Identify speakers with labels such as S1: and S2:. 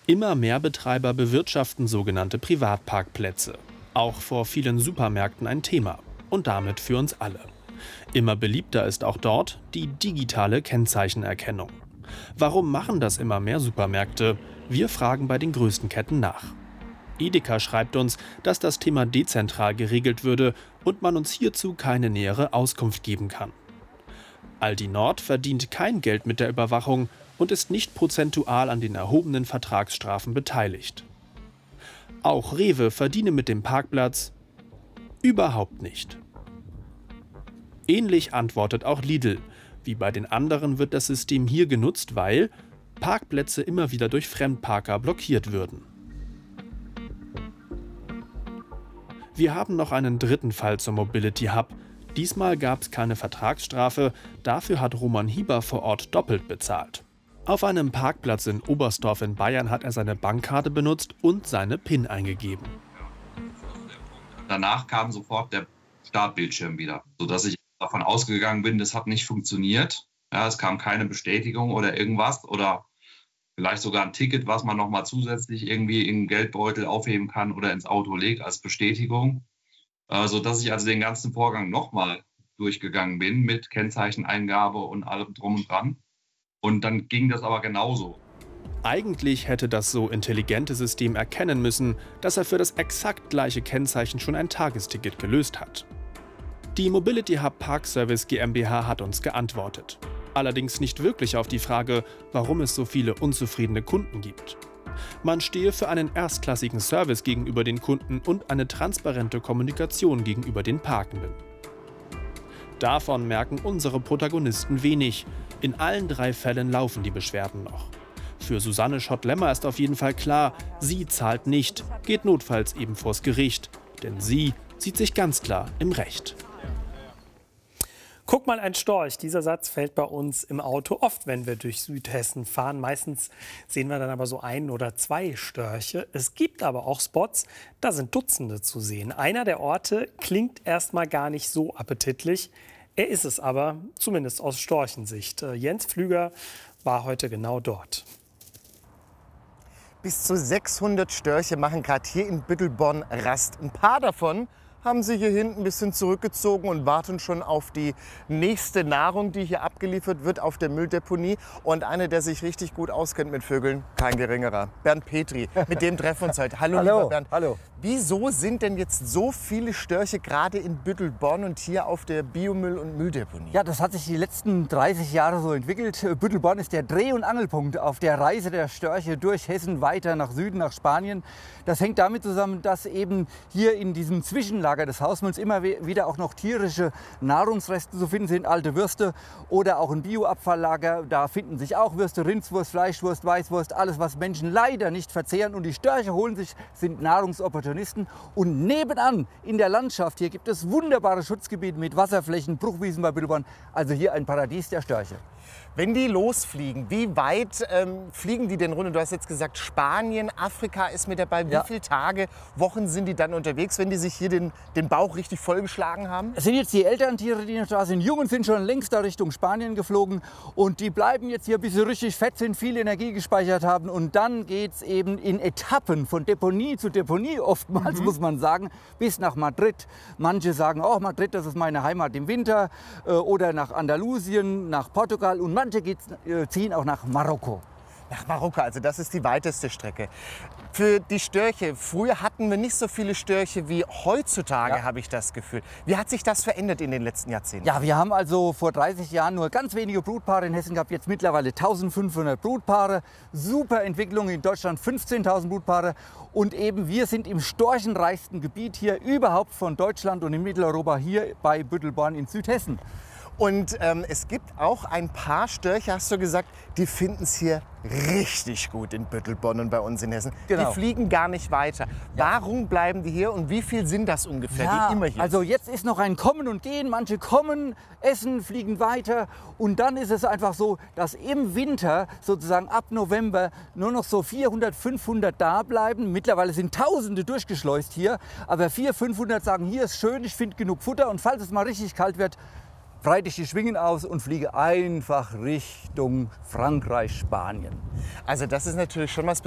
S1: Immer mehr Betreiber bewirtschaften sogenannte Privatparkplätze. Auch vor vielen Supermärkten ein Thema. Und damit für uns alle. Immer beliebter ist auch dort die digitale Kennzeichenerkennung. Warum machen das immer mehr Supermärkte? Wir fragen bei den größten Ketten nach. Edeka schreibt uns, dass das Thema dezentral geregelt würde und man uns hierzu keine nähere Auskunft geben kann. Aldi Nord verdient kein Geld mit der Überwachung und ist nicht prozentual an den erhobenen Vertragsstrafen beteiligt. Auch Rewe verdiene mit dem Parkplatz überhaupt nicht. Ähnlich antwortet auch Lidl. Wie bei den anderen wird das System hier genutzt, weil Parkplätze immer wieder durch Fremdparker blockiert würden. Wir haben noch einen dritten Fall zum Mobility Hub. Diesmal gab es keine Vertragsstrafe, dafür hat Roman Hieber vor Ort doppelt bezahlt. Auf einem Parkplatz in Oberstdorf in Bayern hat er seine Bankkarte benutzt und seine PIN eingegeben.
S2: Danach kam sofort der Startbildschirm wieder, sodass ich davon ausgegangen bin, das hat nicht funktioniert. Ja, es kam keine Bestätigung oder irgendwas oder vielleicht sogar ein Ticket, was man nochmal zusätzlich irgendwie in den Geldbeutel aufheben kann oder ins Auto legt als Bestätigung. Sodass ich also den ganzen Vorgang nochmal durchgegangen bin mit Kennzeicheneingabe und allem drum und dran. Und dann ging das aber genauso.
S1: Eigentlich hätte das so intelligente System erkennen müssen, dass er für das exakt gleiche Kennzeichen schon ein Tagesticket gelöst hat. Die Mobility Hub Park Service GmbH hat uns geantwortet. Allerdings nicht wirklich auf die Frage, warum es so viele unzufriedene Kunden gibt. Man stehe für einen erstklassigen Service gegenüber den Kunden und eine transparente Kommunikation gegenüber den Parkenden. Davon merken unsere Protagonisten wenig. In allen 3 Fällen laufen die Beschwerden noch. Für Susanne Schott-Lemmer ist auf jeden Fall klar, sie zahlt nicht, geht notfalls eben vors Gericht. Denn sie sieht sich ganz klar im Recht.
S3: Guck mal, ein Storch. Dieser Satz fällt bei uns im Auto oft, wenn wir durch Südhessen fahren. Meistens sehen wir dann aber so 1 oder 2 Störche. Es gibt aber auch Spots, da sind Dutzende zu sehen. Einer der Orte klingt erstmal gar nicht so appetitlich. Er ist es aber, zumindest aus Storchensicht. Jens Pflüger war heute genau dort.
S4: Bis zu 600 Störche machen gerade hier in Büttelborn Rast. Ein paar davon haben sie hier hinten ein bisschen zurückgezogen und warten schon auf die nächste Nahrung, die hier abgeliefert wird auf der Mülldeponie. Und einer, der sich richtig gut auskennt mit Vögeln, kein geringerer, Bernd Petri. Mit dem treffen wir uns heute. Hallo, lieber Bernd.
S5: Hallo.
S4: Wieso sind denn jetzt so viele Störche gerade in Büttelborn und hier auf der Biomüll- und Mülldeponie?
S5: Ja, das hat sich die letzten 30 Jahre so entwickelt. Büttelborn ist der Dreh- und Angelpunkt auf der Reise der Störche durch Hessen weiter nach Süden, nach Spanien. Das hängt damit zusammen, dass eben hier in diesem Zwischenlager des Hausmülls immer wieder auch noch tierische Nahrungsreste zu finden sind, alte Würste oder auch ein Bioabfalllager. Da finden sich auch Würste, Rindswurst, Fleischwurst, Weißwurst, alles, was Menschen leider nicht verzehren. Und die Störche holen sich, sind Nahrungsopportunisten. Und nebenan in der Landschaft hier gibt es wunderbare Schutzgebiete mit Wasserflächen, Bruchwiesen bei Büttelborn. Also hier ein Paradies der Störche.
S4: Wenn die losfliegen, wie weit fliegen die denn runter? Du hast jetzt gesagt, Spanien, Afrika ist mit dabei. Wie viele Tage, Wochen sind die dann unterwegs, wenn die sich hier den Bauch richtig vollgeschlagen haben?
S5: Es sind jetzt die Elterntiere, die noch da sind. Jungen sind schon längst da Richtung Spanien geflogen. Und die bleiben jetzt hier, bis sie richtig fett sind, viel Energie gespeichert haben. Und dann geht es eben in Etappen von Deponie zu Deponie, oftmals muss man sagen, bis nach Madrid. Manche sagen auch, Madrid, das ist meine Heimat im Winter. Oder nach Andalusien, nach Portugal. Und manche ziehen auch nach Marokko.
S4: Nach Marokko, also das ist die weiteste Strecke. Für die Störche, früher hatten wir nicht so viele Störche wie heutzutage, habe ich das Gefühl. Wie hat sich das verändert in den letzten Jahrzehnten?
S5: Ja, wir haben also vor 30 Jahren nur ganz wenige Brutpaare in Hessen gehabt, jetzt mittlerweile 1500 Brutpaare. Super Entwicklung, in Deutschland 15.000 Brutpaare. Und eben wir sind im storchenreichsten Gebiet hier überhaupt von Deutschland und in Mitteleuropa, hier bei Büttelborn in Südhessen.
S4: Und es gibt auch ein paar Störche, hast du gesagt, die finden es hier richtig gut in Büttelborn und bei uns in Hessen.
S5: Genau.
S4: Die fliegen gar nicht weiter. Warum bleiben die hier und wie viel sind das ungefähr, die immer hier
S5: also jetzt ist noch ein Kommen und Gehen. Manche kommen, essen, fliegen weiter. Und dann ist es einfach so, dass im Winter, sozusagen ab November, nur noch so 400, 500 da bleiben. Mittlerweile sind Tausende durchgeschleust hier. Aber 400, 500 sagen, hier ist schön, ich finde genug Futter. Und falls es mal richtig kalt wird, breite ich die Schwingen aus und fliege einfach Richtung Frankreich, Spanien.
S4: Also das ist natürlich schon was